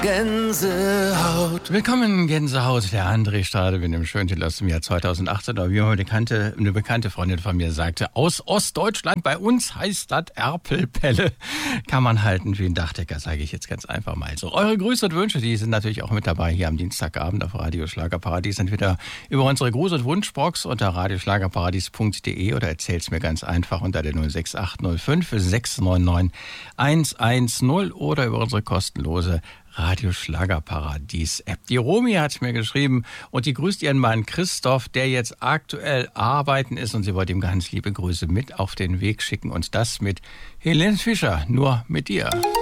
Gänsehaut. Willkommen, Gänsehaut, der André Stade mit dem schönen Titel aus dem Jahr 2018. Aber wie eine bekannte Freundin von mir sagte, aus Ostdeutschland, bei uns heißt das Erpelpelle. Kann man halten wie ein Dachdecker, sage ich jetzt ganz einfach mal so. Eure Grüße und Wünsche, die sind natürlich auch mit dabei hier am Dienstagabend auf Radio Schlagerparadies. Entweder über unsere Gruß- und Wunschbox unter radioschlagerparadies.de oder erzählt's mir ganz einfach unter der 06805 699 110 oder über unsere kostenlose Radio Schlagerparadies App. Die Romy hat mir geschrieben und die grüßt ihren Mann Christoph, der jetzt aktuell arbeiten ist, und sie wollte ihm ganz liebe Grüße mit auf den Weg schicken, und das mit Helene Fischer, nur mit dir.